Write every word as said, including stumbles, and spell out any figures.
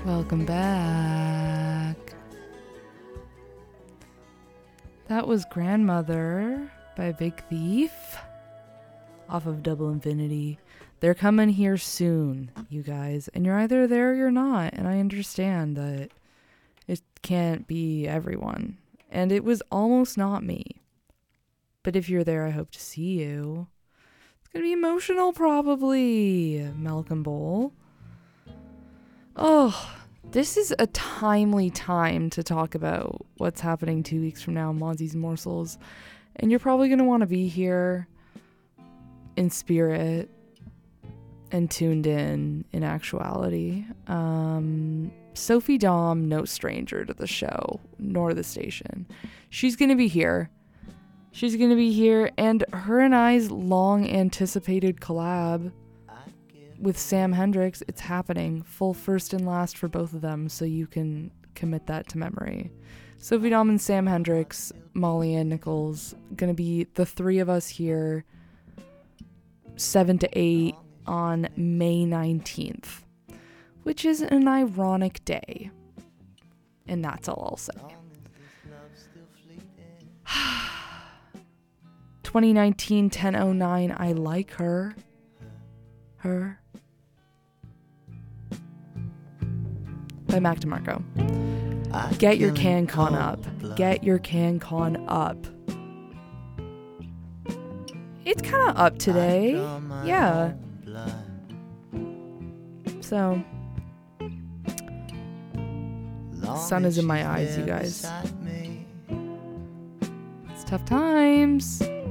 Welcome back. That was Grandmother by Big Thief off of Double Infinity. They're coming here soon, you guys, and you're either there or you're not, and I understand that it can't be everyone, and it was almost not me, but if you're there, I hope to see you. It's gonna be emotional, probably. Malcolm Bowl. Oh, this is a timely time to talk about what's happening two weeks from now in Monzy's Morsels. And you're probably going to want to be here in spirit and tuned in in actuality. Um, Sophie Dom, no stranger to the show, nor the station. She's going to be here. She's going to be here. And her and I's long anticipated collab with Sam Hendricks, it's happening. Full first and last for both of them, so you can commit that to memory. Sophie Dom and Sam Hendricks, Molly Ann Nichols, gonna be the three of us here, seven to eight on May nineteenth, which is an ironic day. And that's all I'll say. twenty nineteen, ten oh nine, I like her. Her. By Mac DeMarco. Get your CanCon up. Get your CanCon up. It's kind of up today. Yeah. So. Sun is in my eyes, you guys. It's tough times.